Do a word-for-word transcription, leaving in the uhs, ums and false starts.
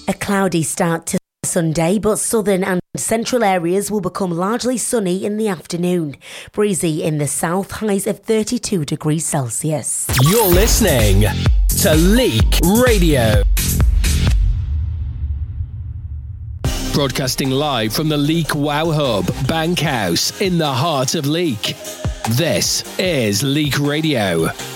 A cloudy start to Sunday, but southern and central areas will become largely sunny in the afternoon. Breezy in the south, highs of thirty-two degrees Celsius. You're listening to Leek Radio. Broadcasting live from the Leek Wow Hub, Bankhouse, in the heart of Leek. This is Leek Radio.